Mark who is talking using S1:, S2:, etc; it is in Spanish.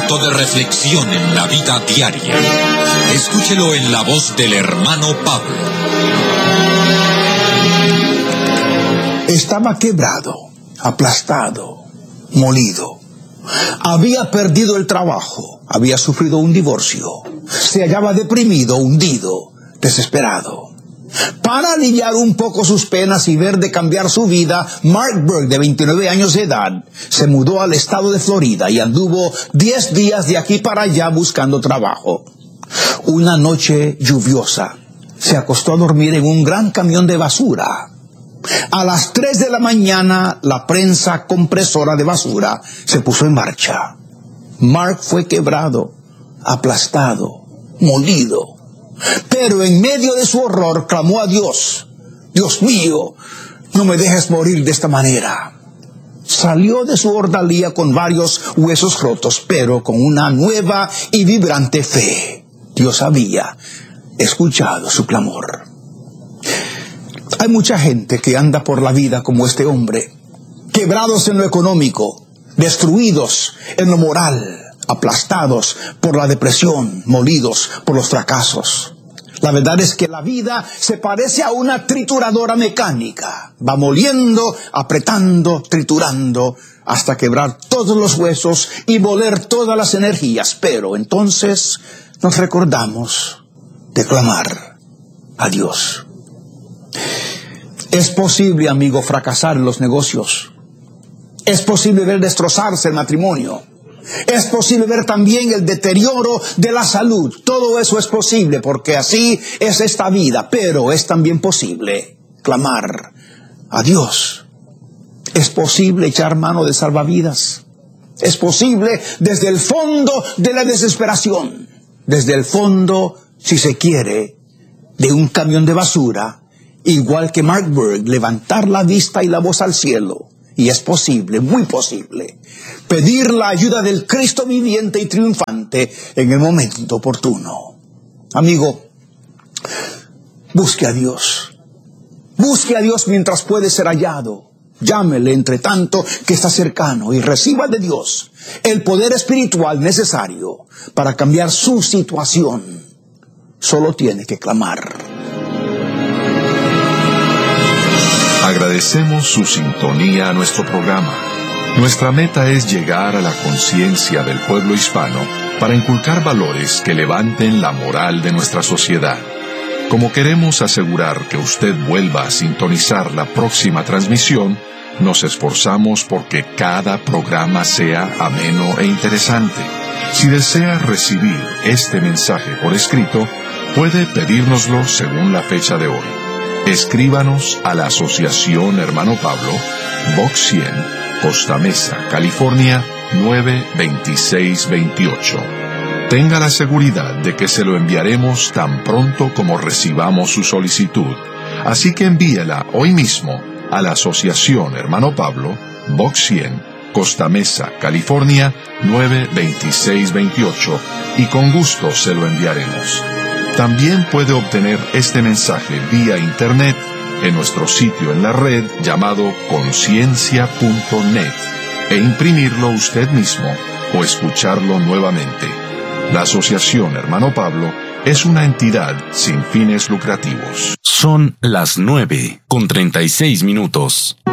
S1: momento de reflexión en la vida diaria. Escúchelo en la voz del hermano Pablo.
S2: Estaba quebrado, aplastado, molido. Había perdido el trabajo, había sufrido un divorcio. Se hallaba deprimido, hundido, desesperado. Para aliviar un poco sus penas y ver de cambiar su vida, Mark Burke, de 29 años de edad, se mudó al estado de Florida y anduvo 10 días de aquí para allá buscando trabajo. Una noche lluviosa, se acostó a dormir en un gran camión de basura. A las 3 de la mañana, la prensa compresora de basura se puso en marcha. Mark fue quebrado, aplastado, molido. Pero en medio de su horror clamó a Dios: Dios mío, no me dejes morir de esta manera. Salió de su ordalía con varios huesos rotos, pero con una nueva y vibrante fe. Dios había escuchado su clamor. Hay mucha gente que anda por la vida como este hombre, quebrados en lo económico, destruidos en lo moral, aplastados por la depresión, molidos por los fracasos. La verdad es que la vida se parece a una trituradora mecánica. Va moliendo, apretando, triturando, hasta quebrar todos los huesos y moler todas las energías. Pero entonces nos recordamos de clamar a Dios. Es posible, amigo, fracasar en los negocios. Es posible ver destrozarse el matrimonio. Es posible ver también el deterioro de la salud. Todo eso es posible porque así es esta vida. Pero es también posible clamar a Dios. Es posible echar mano de salvavidas. Es posible desde el fondo de la desesperación. Desde el fondo, si se quiere, de un camión de basura. Igual que Mark Burke, levantar la vista y la voz al cielo. Y es posible, muy posible, pedir la ayuda del Cristo viviente y triunfante en el momento oportuno. Amigo, busque a Dios. Busque a Dios mientras puede ser hallado. Llámele entre tanto que está cercano y reciba de Dios el poder espiritual necesario para cambiar su situación. Solo tiene que clamar.
S3: Agradecemos su sintonía a nuestro programa. Nuestra meta es llegar a la conciencia del pueblo hispano para inculcar valores que levanten la moral de nuestra sociedad. Como queremos asegurar que usted vuelva a sintonizar la próxima transmisión, nos esforzamos porque cada programa sea ameno e interesante. Si desea recibir este mensaje por escrito, puede pedírnoslo según la fecha de hoy. Escríbanos a la Asociación Hermano Pablo, Box 100, Costa Mesa, California, 92628. Tenga la seguridad de que se lo enviaremos tan pronto como recibamos su solicitud. Así que envíela hoy mismo a la Asociación Hermano Pablo, Box 100, Costa Mesa, California, 92628, y con gusto se lo enviaremos. También puede obtener este mensaje vía internet en nuestro sitio en la red llamado conciencia.net e imprimirlo usted mismo o escucharlo nuevamente. La Asociación Hermano Pablo es una entidad sin fines lucrativos.
S4: Son las 9:36.